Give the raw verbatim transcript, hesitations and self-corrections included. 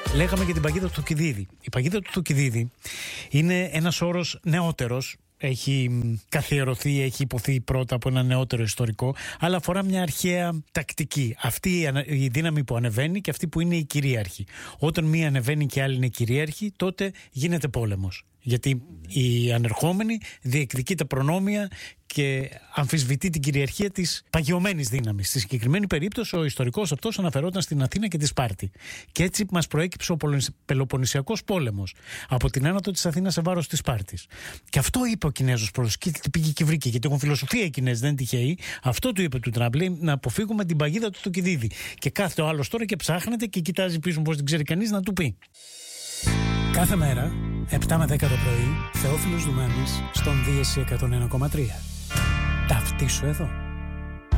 Λέγαμε για την παγίδα του Θουκυδίδη. Η παγίδα του Θουκυδίδη είναι ένας όρος νεότερος. Έχει καθιερωθεί, έχει υποθεί πρώτα από ένα νεότερο ιστορικό, αλλά αφορά μια αρχαία τακτική. Αυτή η δύναμη που ανεβαίνει και αυτή που είναι η κυρίαρχη. Όταν μία ανεβαίνει και άλλη είναι κυρίαρχη, τότε γίνεται πόλεμος. Γιατί η ανερχόμενη διεκδικεί τα προνόμια και αμφισβητεί την κυριαρχία της παγιωμένης δύναμης. Στη συγκεκριμένη περίπτωση, ο ιστορικός αυτός αναφερόταν στην Αθήνα και τη Σπάρτη. Και έτσι μας προέκυψε ο Πελοποννησιακός πόλεμος από την άνοδο της Αθήνας σε βάρος της Σπάρτης. Και αυτό είπε ο Κινέζος πρόεδρος. Και τι πήγε και βρήκε, γιατί έχουν φιλοσοφία οι Κινέζοι, δεν είναι τυχαίοι. Αυτό του είπε του Τραμπ, λέει, να αποφύγουμε την παγίδα του Θουκυδίδη. Και κάθεται ο άλλος τώρα και ψάχνεται και κοιτάζει πίσω πώς δεν ξέρει κανείς να του πει. Κάθε μέρα, επτά με δέκα το πρωί, Θεόφιλος Δουμάνης στον Δίεση εκατόν ένα κόμμα τρία. Ταυτίσου εδώ.